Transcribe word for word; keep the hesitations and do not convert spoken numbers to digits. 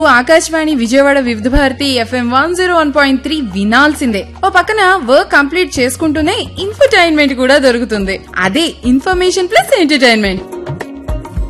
ఆకాశవాణి విజయవాడ వివిధ Bharati FM one zero one point three వినాల్సిందే. ఓ పక్కన వర్క్ కంప్లీట్ చేసుకుంటూనే ఇన్ఫర్టైన్మెంట్ కూడా దొరుకుతుంది. అదే ఇన్ఫర్మేషన్ ప్లస్ ఎంటర్టైన్మెంట్.